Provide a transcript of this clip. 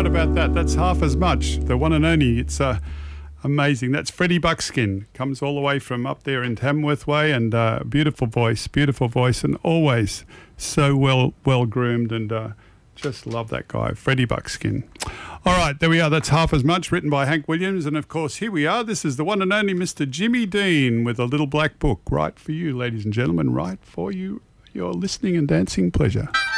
about that? That's half as much. The one and only. It's amazing. That's Freddie Buckskin. Comes all the way from up there in Tamworth Way, and beautiful voice, and always so well groomed, and just love that guy, Freddie Buckskin. All right, there we are. That's half as much, written by Hank Williams, and of course here we are. This is the one and only Mr. Jimmy Dean with a little black book, right for you, ladies and gentlemen, right for you. Your listening and dancing pleasure.